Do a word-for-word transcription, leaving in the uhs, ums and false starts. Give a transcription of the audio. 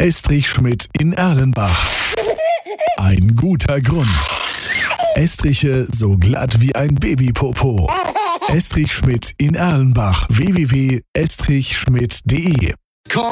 Estrich Schmidt in Erlenbach. Ein guter Grund. Estriche so glatt wie ein Babypopo. Estrich Schmidt in Erlenbach. w w w punkt estrich schmidt punkt de